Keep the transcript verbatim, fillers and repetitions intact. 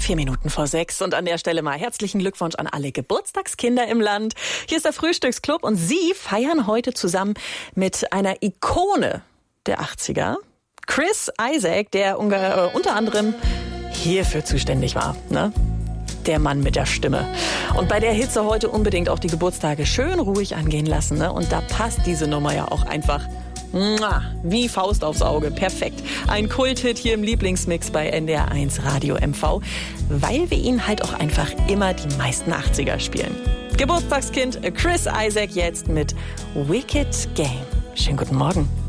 Vier Minuten vor sechs und an der Stelle mal herzlichen Glückwunsch an alle Geburtstagskinder im Land. Hier ist der Frühstücksclub und Sie feiern heute zusammen mit einer Ikone der achtziger, Chris Isaak, der unter, äh, unter anderem hierfür zuständig war, ne? Der Mann mit der Stimme. Und bei der Hitze heute unbedingt auch die Geburtstage schön ruhig angehen lassen, ne? Und da passt diese Nummer ja auch einfach wie Faust aufs Auge. Perfekt. Ein Kulthit hier im Lieblingsmix bei N D R eins Radio M V, weil wir ihn halt auch einfach immer die meisten achtziger spielen. Geburtstagskind Chris Isaak jetzt mit Wicked Game. Schönen guten Morgen.